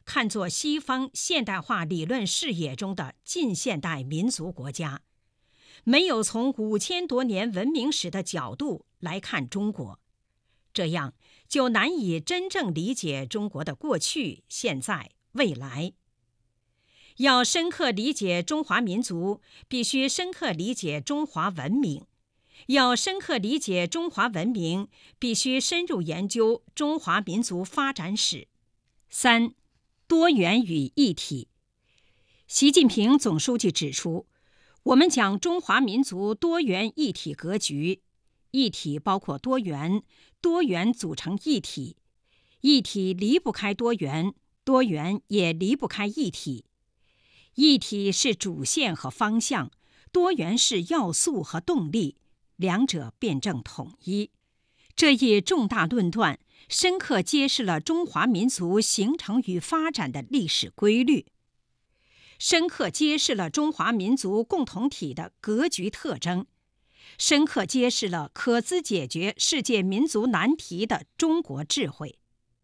看作西方现代化理论视野中的近现代民族国家，没有从5000多年文明史的角度来看中国，这样就难以真正理解中国的过去、现在、未来。要深刻理解中华民族，必须深刻理解中华文明；要深刻理解中华文明，必须深入研究中华民族发展史。3. 多元与一体。习近平总书记指出，我们讲中华民族多元一体格局，一体包括多元，多元组成一体，一体离不开多元，多元也离不开一体。一体是主线和方向，多元是要素和动力，两者辩证统一。这一重大论断深刻揭示了中华民族形成与发展的历史规律，深刻揭示了中华民族共同体的格局特征，深刻揭示了可资解决世界民族难题的中国智慧。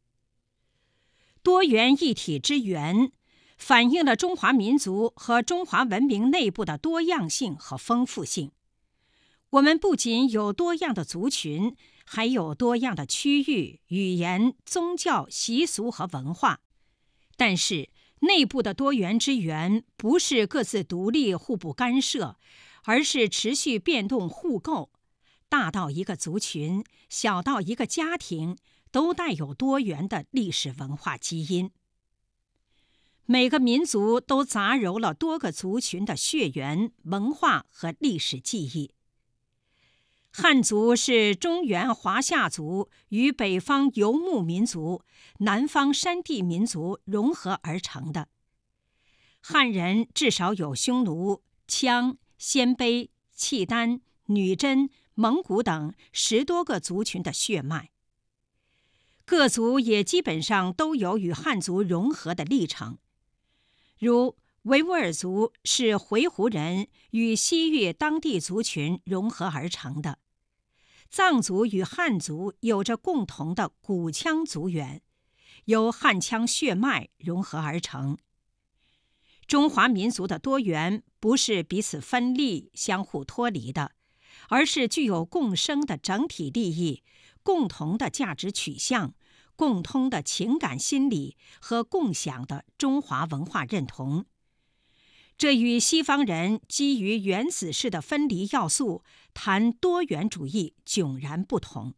多元一体之源，反映了中华民族和中华文明内部的多样性和丰富性。我们不仅有多样的族群，还有多样的区域、语言、宗教、习俗和文化。但是，内部的多元之源不是各自独立、互不干涉，而是持续变动互构。大到一个族群，小到一个家庭，都带有多元的历史文化基因。每个民族都杂糅了多个族群的血缘、文化和历史记忆。汉族是中原华夏族与北方游牧民族、南方山地民族融合而成的。汉人至少有匈奴、羌、鲜卑、契丹、女真、蒙古等10多个族群的血脉。各族也基本上都有与汉族融合的历程。如维吾尔族是回鹘人与西域当地族群融合而成的，藏族与汉族有着共同的古羌族源，由汉羌血脉融合而成。中华民族的多元不是彼此分立、相互脱离的，而是具有共生的整体利益、共同的价值取向、共通的情感心理和共享的中华文化认同。这与西方人基于原子式的分离要素谈多元主义迥然不同。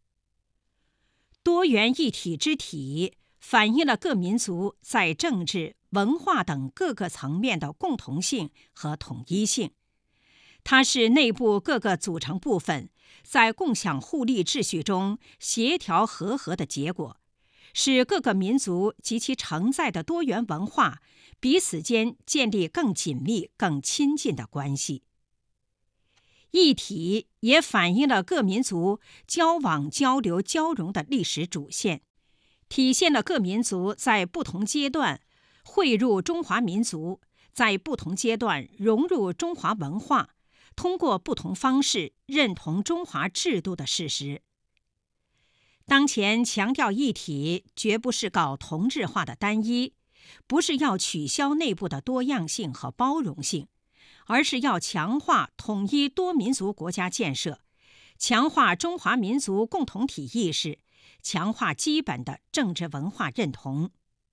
多元一体之体反映了各民族在政治、文化等各个层面的共同性和统一性。它是内部各个组成部分在共享互利秩序中协调和合的结果，使各个民族及其承载的多元文化彼此间建立更紧密、更亲近的关系。一体也反映了各民族交往、交流、交融的历史主线，体现了各民族在不同阶段汇入中华民族，在不同阶段融入中华文化，通过不同方式认同中华制度的事实。当前强调一体，绝不是搞同质化的单一，不是要取消内部的多样性和包容性，而是要强化统一多民族国家建设，强化中华民族共同体意识，强化基本的政治文化认同。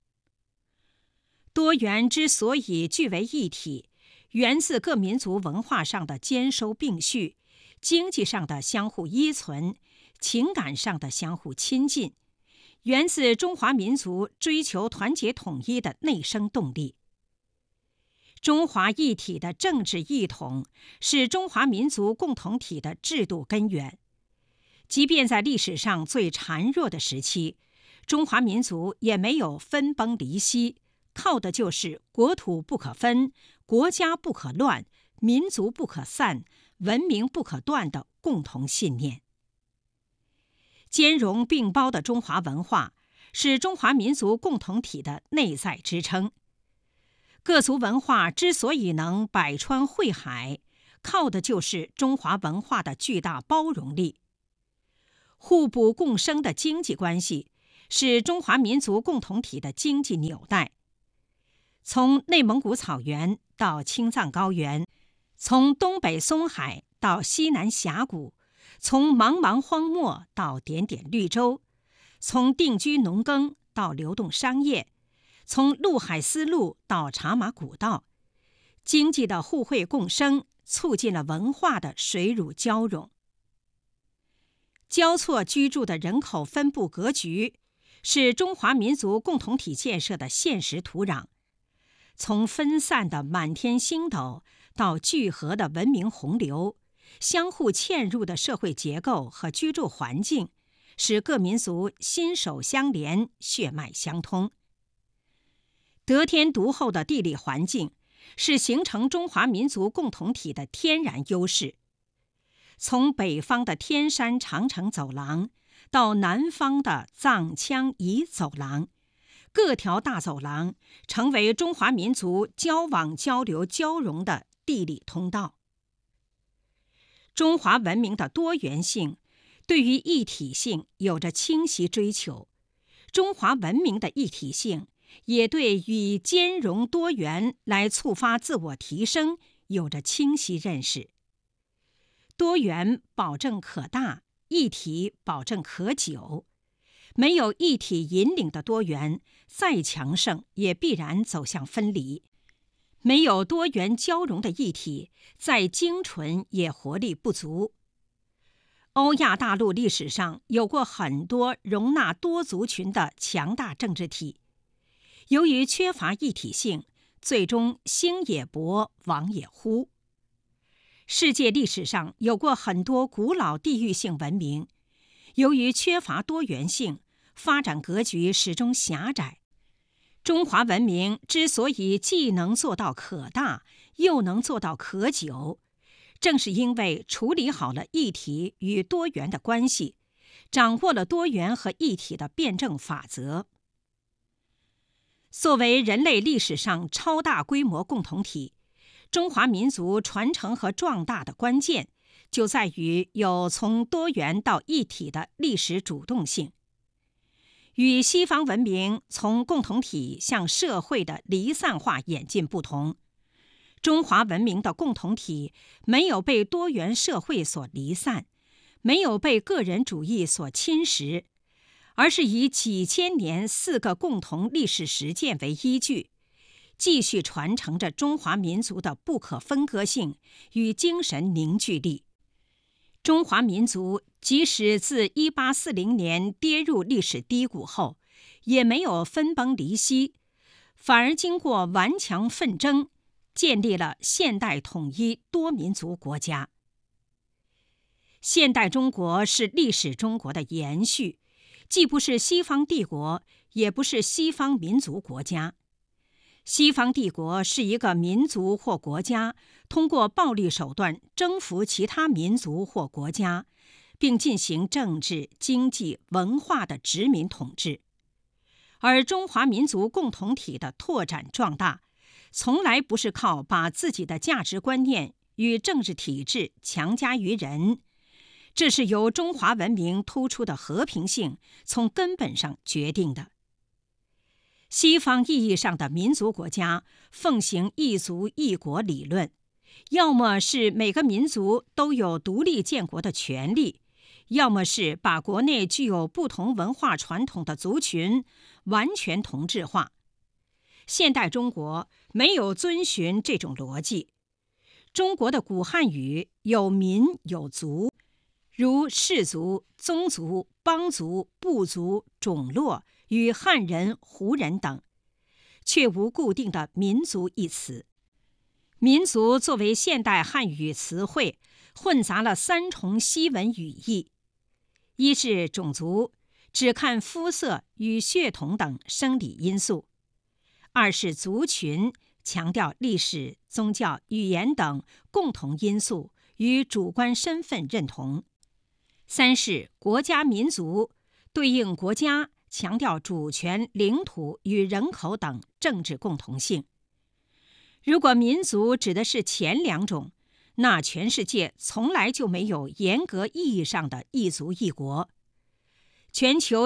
多元之所以具为一体，源自各民族文化上的兼收并蓄，经济上的相互依存，情感上的相互亲近，源自中华民族追求团结统一的内生动力。中华一体的政治一统是中华民族共同体的制度根源。即便在历史上最孱弱的时期，中华民族也没有分崩离析，靠的就是国土不可分、国家不可乱、民族不可散、文明不可断的共同信念。兼容并包的中华文化是中华民族共同体的内在支撑。各族文化之所以能百川汇海，靠的就是中华文化的巨大包容力。互补共生的经济关系是中华民族共同体的经济纽带。从内蒙古草原到青藏高原，从东北松海到西南峡谷，从茫茫荒漠到点点绿洲，从定居农耕到流动商业，从陆海丝路到茶马古道，经济的互惠共生促进了文化的水乳交融。交错居住的人口分布格局是中华民族共同体建设的现实土壤。从分散的满天星斗到聚合的文明洪流，相互嵌入的社会结构和居住环境，使各民族心手相连，血脉相通。得天独厚的地理环境是形成中华民族共同体的天然优势。从北方的天山长城走廊到南方的藏羌彝走廊，各条大走廊成为中华民族交往交流交融的地理通道。中华文明的多元性对于一体性有着清晰追求，中华文明的一体性也对以兼容多元来触发自我提升有着清晰认识。多元保证可大，一体保证可久。没有一体引领的多元，再强盛也必然走向分离；没有多元交融的一体，再精纯也活力不足。欧亚大陆历史上有过很多容纳多族群的强大政治体，由于缺乏一体性，最终兴也勃，亡也忽。世界历史上有过很多古老地域性文明，由于缺乏多元性，发展格局始终狭窄。中华文明之所以既能做到可大，又能做到可久，正是因为处理好了一体与多元的关系，掌握了多元和一体的辩证法则。作为人类历史上超大规模共同体，中华民族传承和壮大的关键就在于有从多元到一体的历史主动性。与西方文明从共同体向社会的离散化演进不同，中华文明的共同体没有被多元社会所离散，没有被个人主义所侵蚀，而是以几千年4个共同历史实践为依据，继续传承着中华民族的不可分割性与精神凝聚力。中华民族即使自1840年跌入历史低谷后，也没有分崩离析，反而经过顽强奋争，建立了现代统一多民族国家。现代中国是历史中国的延续，既不是西方帝国，也不是西方民族国家。西方帝国是一个民族或国家通过暴力手段征服其他民族或国家，并进行政治、经济、文化的殖民统治。而中华民族共同体的拓展壮大，从来不是靠把自己的价值观念与政治体制强加于人，这是由中华文明突出的和平性从根本上决定的。西方意义上的民族国家奉行一族一国理论，要么是每个民族都有独立建国的权利，要么是把国内具有不同文化传统的族群完全同质化。现代中国没有遵循这种逻辑。中国的古汉语有民有族，如氏族、宗族、邦族、部族、种落与汉人、胡人等，却无固定的民族一词。民族作为现代汉语词汇，混杂了3重西文语义：一是种族，只看肤色与血统等生理因素；二是族群，强调历史、宗教、语言等共同因素与主观身份认同；三是国家民族，对应国家，强调主权、领土与人口等政治共同性。如果民族指的是前2种，那全世界从来就没有严格意义上的一族一国。全球